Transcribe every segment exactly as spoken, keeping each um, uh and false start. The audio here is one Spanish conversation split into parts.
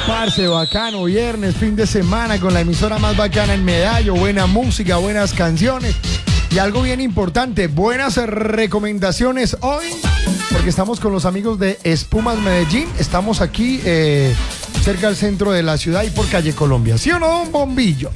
Parce, bacano, viernes, fin de semana con la emisora más bacana en Medallo, buena música, buenas canciones y algo bien importante, buenas recomendaciones hoy, porque estamos con los amigos de Espumas Medellín, estamos aquí eh, cerca del centro de la ciudad y por calle Colombia, ¿sí o no, don Bombillo?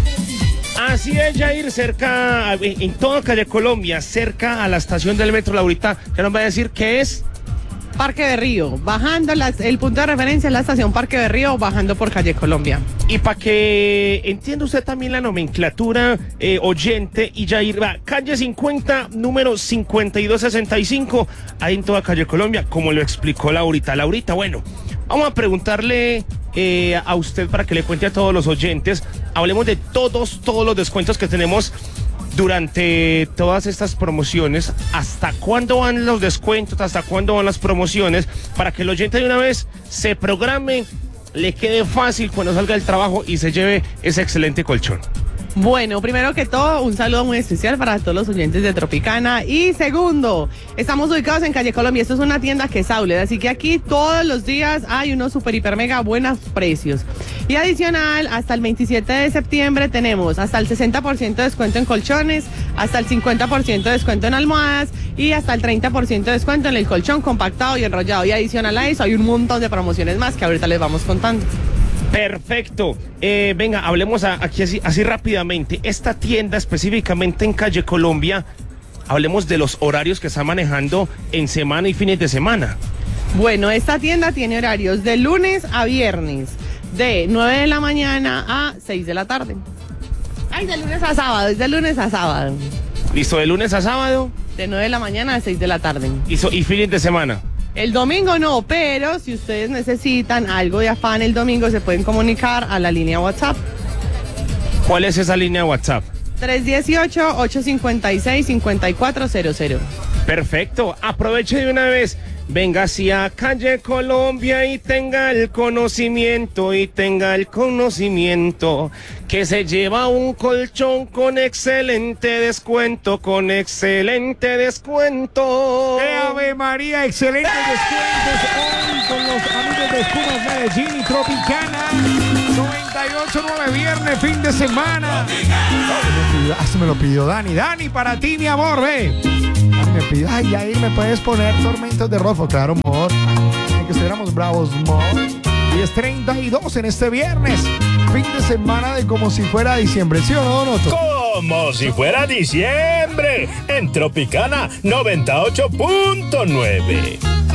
Así es, Jair, cerca, en toda calle Colombia, cerca a la estación del metro Laurita, que nos va a decir qué es. Parque de Río, bajando las, el punto de referencia es la estación Parque de Río, bajando por calle Colombia. Y para que entienda usted también la nomenclatura, eh, oyente, y Jair, va, calle cincuenta, número cincuenta y dos sesenta y cinco, ahí en toda calle Colombia, como lo explicó Laurita. Laurita, bueno, vamos a preguntarle eh, a usted para que le cuente a todos los oyentes, hablemos de todos, todos los descuentos que tenemos durante todas estas promociones. ¿Hasta cuándo van los descuentos? ¿Hasta cuándo van las promociones? Para que el oyente de una vez se programe, le quede fácil cuando salga del trabajo y se lleve ese excelente colchón. Bueno, primero que todo, un saludo muy especial para todos los oyentes de Tropicana. Y segundo, estamos ubicados en calle Colombia. Esto es una tienda que es outlet, así que aquí todos los días hay unos super hiper mega buenos precios. Y adicional, hasta el veintisiete de septiembre tenemos hasta el sesenta por ciento de descuento en colchones, hasta el cincuenta por ciento de descuento en almohadas y hasta el treinta por ciento de descuento en el colchón compactado y enrollado. Y adicional a eso hay un montón de promociones más que ahorita les vamos contando. Perfecto. Eh, venga, hablemos a, aquí así, así rápidamente. Esta tienda específicamente en calle Colombia, hablemos de los horarios que está manejando en semana y fines de semana. Bueno, esta tienda tiene horarios de lunes a viernes, de nueve de la mañana a seis de la tarde. Ay, de lunes a sábado, es de lunes a sábado. Listo, de lunes a sábado. De nueve de la mañana a seis de la tarde. Listo, y fines de semana. El domingo no, pero si ustedes necesitan algo de afán el domingo, se pueden comunicar a la línea WhatsApp. ¿Cuál es esa línea WhatsApp? tres uno ocho, ocho cinco seis, cinco cuatro cero cero. Perfecto, aproveche de una vez. Venga hacia calle Colombia y tenga el conocimiento, y tenga el conocimiento, que se lleva un colchón con excelente descuento, con excelente descuento. ¡Eh, Ave María! Excelentes descuentos hoy con los amigos de Espumas Medellín y Tropicana. noventa y ocho punto nueve viernes, fin de semana. Ah, se me lo pidió Dani. Dani, para ti, mi amor, ve. Dani me pidió, ay, ahí me puedes poner Tormentos de Rodolfo. Claro, amor. Que estuviéramos bravos, amor. diez treinta y dos en este viernes. Fin de semana de como si fuera diciembre, ¿sí o no, Noto? Como si fuera diciembre en Tropicana noventa y ocho punto nueve.